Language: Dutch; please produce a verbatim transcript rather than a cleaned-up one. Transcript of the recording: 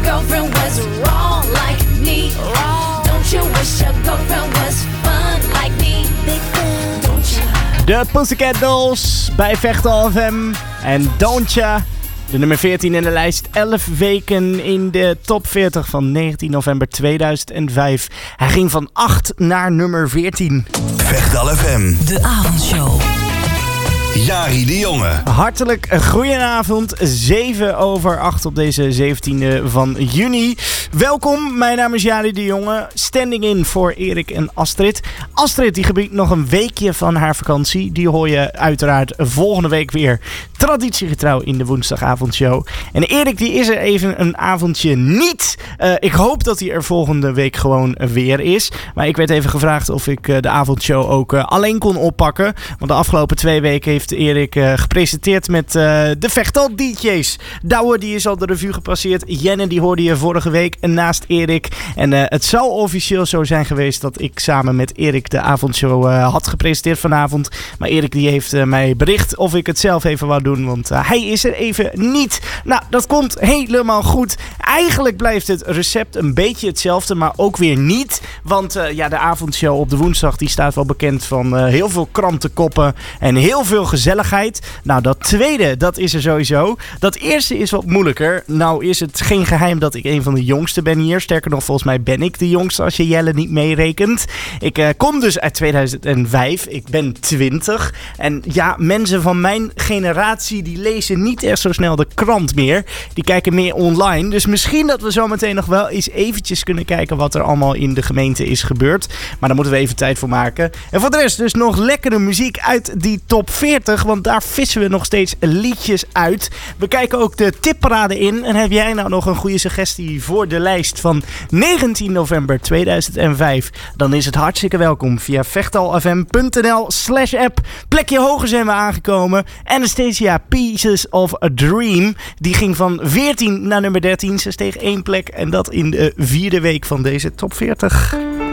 girlfriend was wrong like me? Wrong. Don't you wish your girlfriend was fun like me? Big fan. Don't you? De Pussycat Dolls bij Vechtal F M en Don't Ya. De nummer veertien in de lijst, elf weken in de top veertig van negentien november tweeduizend vijf. Hij ging van acht naar nummer veertien. Vechtal F M. De avondshow. Jari de Jonge. Hartelijk goedenavond, zeven over acht op deze zeventiende van juni. Welkom, mijn naam is Jari de Jonge, standing in voor Erik en Astrid. Astrid die gebiedt nog een weekje van haar vakantie. Die hoor je uiteraard volgende week weer traditiegetrouw in de woensdagavondshow. En Erik die is er even een avondje niet. Uh, ik hoop dat hij er volgende week gewoon weer is. Maar ik werd even gevraagd of ik uh, de avondshow ook uh, alleen kon oppakken. Want de afgelopen twee weken heeft Erik uh, gepresenteerd met uh, de Vechtal D J's. Douwe die is al de revue gepasseerd. Jenne die hoorde je vorige week naast Erik. En uh, het zou officieel zo zijn geweest dat ik samen met Erik de avondshow uh, had gepresenteerd vanavond. Maar Erik die heeft uh, mij bericht of ik het zelf even wou doen. Want uh, hij is er even niet. Nou, dat komt helemaal goed. Eigenlijk blijft het recept een beetje hetzelfde, maar ook weer niet. Want uh, ja, de avondshow op de woensdag die staat wel bekend van uh, heel veel krantenkoppen en heel veel gezelligheid. Nou, dat tweede, dat is er sowieso. Dat eerste is wat moeilijker. Nou is het geen geheim dat ik een van de jongsten ben hier. Sterker nog, volgens mij ben ik de jongste als je Jelle niet meerekent. Ik uh, kom dus uit tweeduizend vijf. Ik ben twintig. En ja, mensen van mijn generatie die lezen niet echt zo snel de krant meer. Die kijken meer online. Dus misschien dat we zometeen nog wel eens eventjes kunnen kijken wat er allemaal in de gemeente is gebeurd. Maar daar moeten we even tijd voor maken. En voor de rest dus nog lekkere muziek uit die top veertig. Want daar vissen we nog steeds liedjes uit. We kijken ook de tipparade in. En heb jij nou nog een goede suggestie voor de lijst van negentien november tweeduizend vijf? Dan is het hartstikke welkom via vechtalfm.nl slash app. Plekje hoger zijn we aangekomen. Anastasia Pieces of a Dream. Die ging van veertien naar nummer dertien. Ze steeg één plek en dat in de vierde week van deze top veertig.